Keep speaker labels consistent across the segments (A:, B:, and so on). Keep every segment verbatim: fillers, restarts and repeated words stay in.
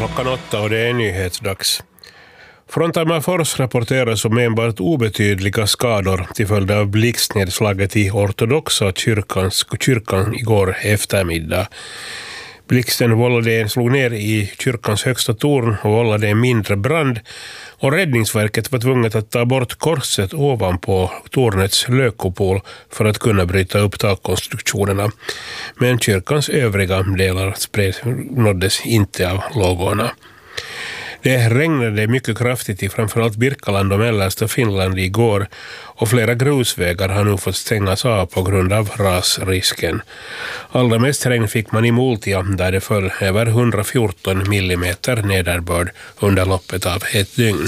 A: klockan åtta och det är nyhetsdags. Från Tammerfors rapporteras om enbart obetydliga skador till följd av blixtnedslaget i ortodoxa kyrkans, kyrkan igår eftermiddag. Blixten vållade, slog ner i kyrkans högsta torn och vållade en mindre brand, och räddningsverket var tvunget att ta bort korset ovanpå tornets lökopol för att kunna bryta upp takkonstruktionerna. Men kyrkans övriga delar spred, nåddes inte av lågorna. Det regnade mycket kraftigt i framförallt Birkaland och mellersta Finland igår, och flera grusvägar har nu fått stängas av på grund av rasrisken. Allra mest regn fick man i Multia, där det föll över hundrafjorton millimeter nederbörd under loppet av ett dygn.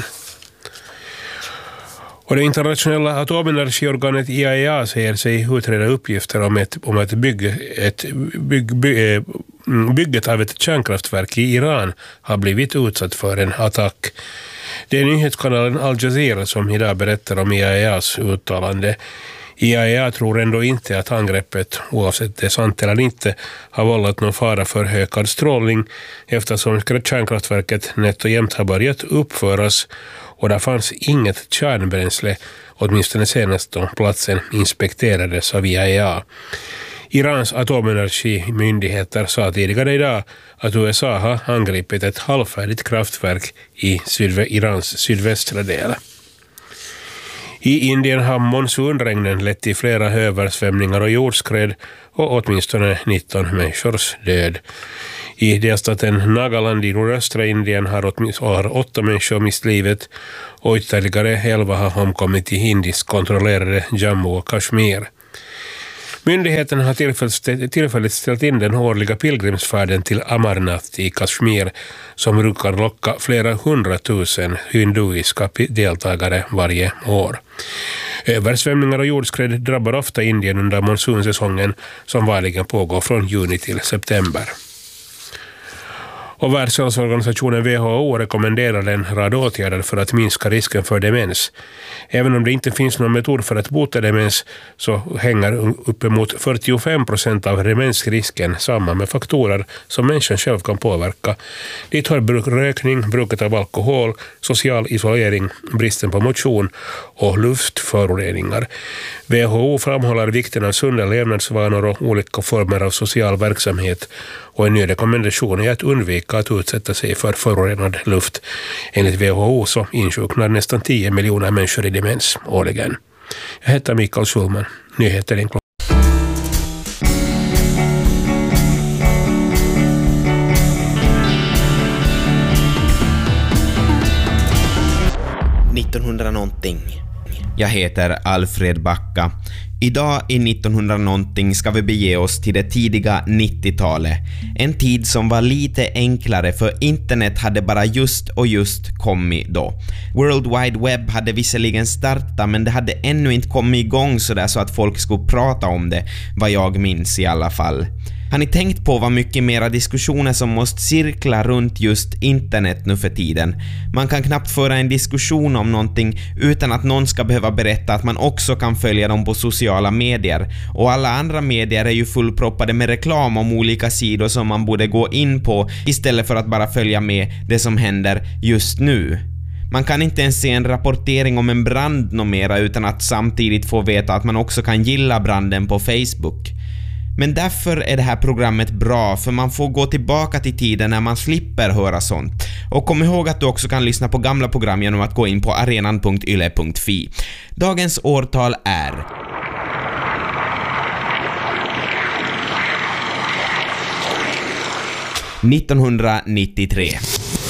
A: Och det internationella atomenergiorganet I A E A säger sig utreda uppgifter om ett, om ett, bygg, ett bygg, bygg, bygget av ett kärnkraftverk i Iran har blivit utsatt för en attack. Det är nyhetskanalen Al Jazeera som idag berättar om I A E A:s uttalande. I A E A tror ändå inte att angreppet, oavsett det är sant eller inte, har vållat någon fara för ökad strålning, eftersom kärnkraftverket nätt och jämt har börjat uppföras och där fanns inget kärnbränsle, åtminstone senast då platsen inspekterades av I A E A. Irans atomenergimyndigheter sa tidigare idag att U S A har angripit ett halvfärdigt kraftverk i sydv- Irans sydvästra del. I Indien har monsunregnen lett till flera översvämningar och jordskred och åtminstone nitton människors död. I delstaten Nagaland i nordöstra Indien har åtminstone åtta människor mist livet och ytterligare elva har omkommit i indiskt kontrollerade Jammu och Kashmir. Myndigheten har tillfälligt ställt in den årliga pilgrimsfärden till Amarnath i Kashmir, som brukar locka flera hundratusen hinduiska deltagare varje år. Översvämningar och jordskred drabbar ofta Indien under monsunsäsongen, som vanligen pågår från juni till september. Och Världshälsoorganisationen W H O rekommenderar en rad åtgärder för att minska risken för demens. Även om det inte finns någon metod för att bota demens, så hänger uppemot fyrtiofem procent av demensrisken samman med faktorer som människan själv kan påverka. Dit hör rökning, bruket av alkohol, social isolering, bristen på motion och luftföroreningar. W H O framhåller vikten av sunda levnadsvanor och olika former av social verksamhet, och en ny rekommendation är att undvika att utsätta sig för förorenad luft. Enligt W H O så insjuknar nästan tio miljoner människor i demens årligen. Jag heter Mikael Schulman. Nyheter in
B: nittonhundra någonting. Jag heter Alfred Backa. Idag i nittonhundra någonting ska vi bege oss till det tidiga nittiotalet. En tid som var lite enklare, för internet hade bara just och just kommit då. World Wide Web hade visserligen startat, men det hade ännu inte kommit igång så där så att folk skulle prata om det, vad jag minns i alla fall. Har ni tänkt på vad mycket mera diskussioner som måste cirkla runt just internet nu för tiden? Man kan knappt föra en diskussion om någonting utan att någon ska behöva berätta att man också kan följa dem på sociala medier. Och alla andra medier är ju fullproppade med reklam om olika sidor som man borde gå in på istället för att bara följa med det som händer just nu. Man kan inte ens se en rapportering om en brand numera utan att samtidigt få veta att man också kan gilla branden på Facebook. Men därför är det här programmet bra, för man får gå tillbaka till tiden när man slipper höra sånt. Och kom ihåg att du också kan lyssna på gamla program genom att gå in på arenan punkt yle punkt fi. Dagens årtal är nittonhundranittiotre.